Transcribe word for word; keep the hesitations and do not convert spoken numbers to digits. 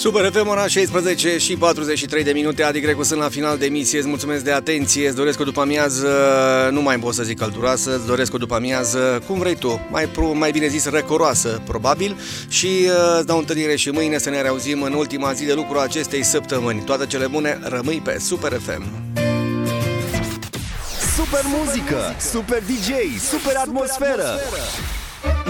Super F M, ora șaisprezece și patruzeci și trei de minute. Adi Grecu sunt la final de emisie. Îți mulțumesc de atenție. Îți doresc o după-amiază, nu mai pot să zic călduroasă, îți doresc o după-amiază, cum vrei tu, mai, mai bine zis răcoroasă, probabil. Și îți dau întâlnire și mâine să ne reauzim în ultima zi de lucru a acestei săptămâni. Toate cele bune, rămâi pe Super F M. Super muzică, super D J, super atmosferă.